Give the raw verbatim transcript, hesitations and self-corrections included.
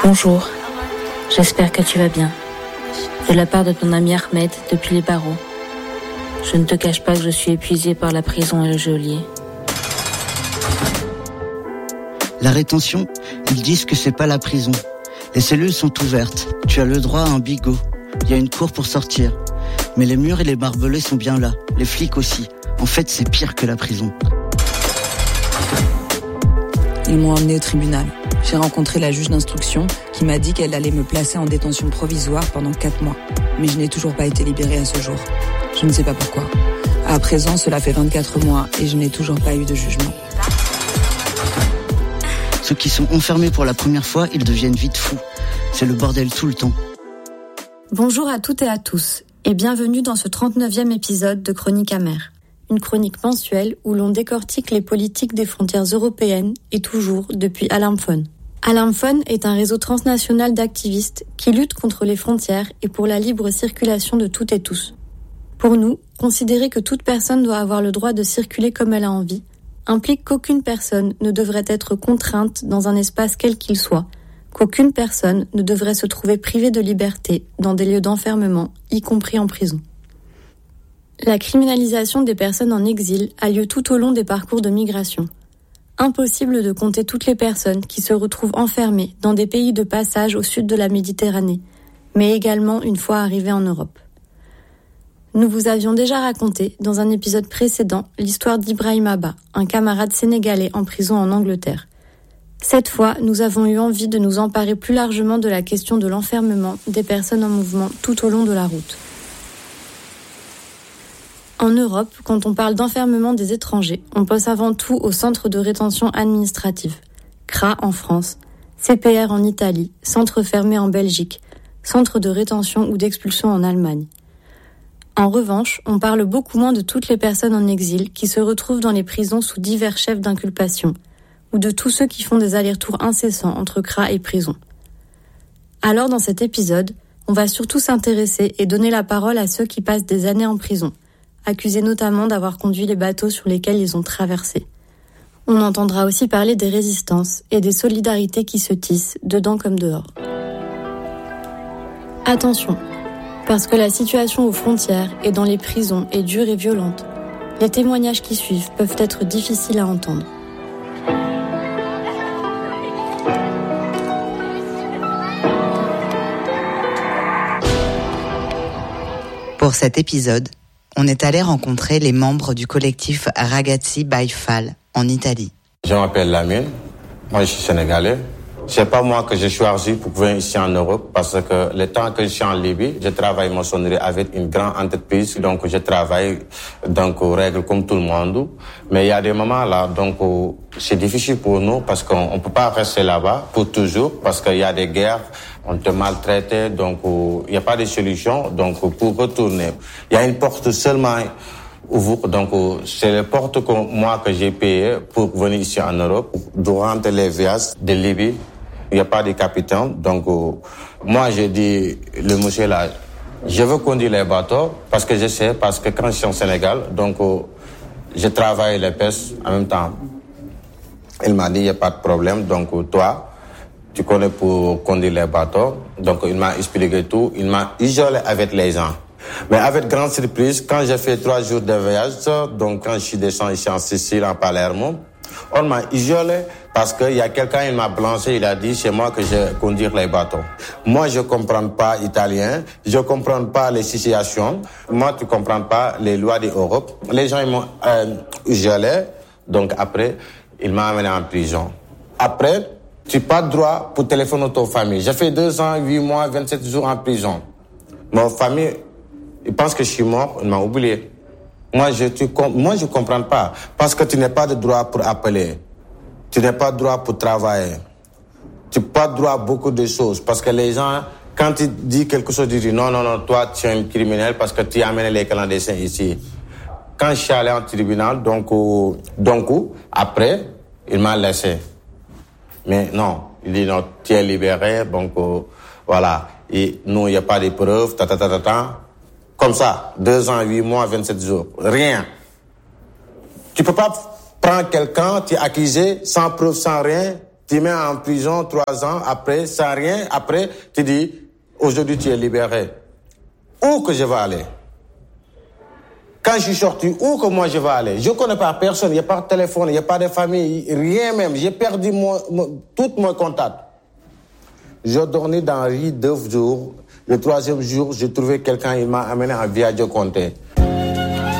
Bonjour, j'espère que tu vas bien. De la part de ton ami Ahmed depuis les barreaux. Je ne te cache pas que je suis épuisée par la prison et le geôlier. La rétention, ils disent que c'est pas la prison. Les cellules sont ouvertes, tu as le droit à un bigot. Il y a une cour pour sortir. Mais les murs et les barbelés sont bien là, les flics aussi. En fait, c'est pire que la prison. Ils m'ont emmené au tribunal. J'ai rencontré la juge d'instruction qui m'a dit qu'elle allait me placer en détention provisoire pendant quatre mois. Mais je n'ai toujours pas été libérée à ce jour. Je ne sais pas pourquoi. À présent, cela fait vingt-quatre mois et je n'ai toujours pas eu de jugement. Ceux qui sont enfermés pour la première fois, ils deviennent vite fous. C'est le bordel tout le temps. Bonjour à toutes et à tous et bienvenue dans ce trente-neuvième épisode de Chronique amère. Une chronique mensuelle où l'on décortique les politiques des frontières européennes et toujours depuis Alarmphone. Alarmphone est un réseau transnational d'activistes qui luttent contre les frontières et pour la libre circulation de toutes et tous. Pour nous, considérer que toute personne doit avoir le droit de circuler comme elle a envie implique qu'aucune personne ne devrait être contrainte dans un espace quel qu'il soit, qu'aucune personne ne devrait se trouver privée de liberté dans des lieux d'enfermement, y compris en prison. La criminalisation des personnes en exil a lieu tout au long des parcours de migration. Impossible de compter toutes les personnes qui se retrouvent enfermées dans des pays de passage au sud de la Méditerranée, mais également une fois arrivées en Europe. Nous vous avions déjà raconté, dans un épisode précédent, l'histoire d'Ibrahim Abba, un camarade sénégalais en prison en Angleterre. Cette fois, nous avons eu envie de nous emparer plus largement de la question de l'enfermement des personnes en mouvement tout au long de la route. En Europe, quand on parle d'enfermement des étrangers, on pense avant tout au centre de rétention administrative. C R A en France, C P R en Italie, centre fermé en Belgique, centre de rétention ou d'expulsion en Allemagne. En revanche, on parle beaucoup moins de toutes les personnes en exil qui se retrouvent dans les prisons sous divers chefs d'inculpation, ou de tous ceux qui font des allers-retours incessants entre C R A et prison. Alors dans cet épisode, on va surtout s'intéresser et donner la parole à ceux qui passent des années en prison, accusés notamment d'avoir conduit les bateaux sur lesquels ils ont traversé. On entendra aussi parler des résistances et des solidarités qui se tissent, dedans comme dehors. Attention, parce que la situation aux frontières et dans les prisons est dure et violente, les témoignages qui suivent peuvent être difficiles à entendre. Pour cet épisode, on est allé rencontrer les membres du collectif Ragazzi by Fall en Italie. Je m'appelle Lamine, moi je suis sénégalais. C'est pas moi que j'ai choisi pour venir ici en Europe parce que le temps que je suis en Libye, je travaille maçonnerie avec une grande entreprise, donc je travaille donc aux règles comme tout le monde. Mais il y a des moments là, donc c'est difficile pour nous parce qu'on ne peut pas rester là-bas pour toujours parce qu'il y a des guerres. On te maltraite, donc il n'y a pas de solution. Donc pour retourner, il y a une porte seulement ouverte. Donc c'est la porte que moi que j'ai payée pour venir ici en Europe. Durant les voyages de Libye, il n'y a pas de capitaine. Donc moi j'ai dit le monsieur là, je veux conduire les bateaux parce que je sais, parce que quand je suis au Sénégal, donc je travaille les pêches en même temps. Il m'a dit il n'y a pas de problème. Donc toi, tu connais pour conduire les bateaux. Donc, il m'a expliqué tout. Il m'a isolé avec les gens. Mais avec grande surprise, quand j'ai fait trois jours de voyage, donc quand je suis descendu ici en Sicile, en Palermo, on m'a isolé parce qu'il y a quelqu'un, il m'a blanchi, il a dit, c'est moi que je conduis les bateaux. Moi, je comprends pas italien, je comprends pas les situations. Moi, tu comprends pas les lois d'Europe. Les gens, ils m'ont euh, isolé. Donc après, il m'a amené en prison. Après, tu n'as pas de droit pour téléphoner à ta famille. J'ai fait deux ans, huit mois, vingt-sept jours en prison. Ma famille, ils pensent que je suis mort, ils m'ont oublié. Moi, je ne moi, je comprends pas. Parce que tu n'as pas de droit pour appeler. Tu n'as pas de droit pour travailler. Tu n'as pas de droit à beaucoup de choses. Parce que les gens, quand tu dis quelque chose, ils disent non, non, non, toi, tu es un criminel parce que tu as amené les clandestins ici. Quand je suis allé en tribunal, donc, donc après, il m'a laissé. Mais non, il dit non, tu es libéré, donc euh, voilà. Et nous, il n'y a pas de preuves, ta, ta, ta, ta, ta. Comme ça, deux ans, huit mois, vingt-sept jours, rien. Tu peux pas prendre quelqu'un, tu es accusé, sans preuve, sans rien, Tu mets en prison trois ans, après, sans rien, après, tu dis, aujourd'hui tu es libéré. Où que je vais aller? Quand je suis sorti, où que moi je vais aller? Je ne connais pas personne, il n'y a pas de téléphone, il n'y a pas de famille, rien même. J'ai perdu mon, mon, tout mon contact. Je dormais dans la rue deux jours. Le troisième jour, j'ai trouvé quelqu'un, il m'a amené à Viaggio Conté.